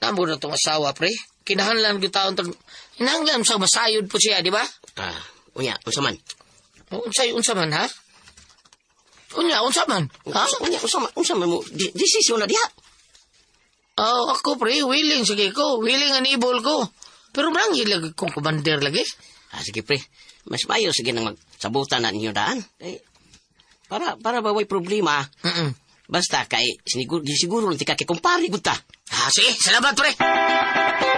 Namo na itong asawa, pre. Kinahanlan ko taon tag... Hinahanglan sa masayod po siya, di ba? Unya, unsa man? Unsa man, ha? Unsa man? Ha? Unsa man mo? Desisyon na diha. Ako, pre, willing. Sige ko. Willing ang ibol ko. Pero marang lagi kong commander lagi. Sige, pre. Mas mayo, sige nang magsabutan na ninyo daan. Para baway problema. Basta kay siguro lang tika kay kumpare gud ta. Sige, salamat, pre.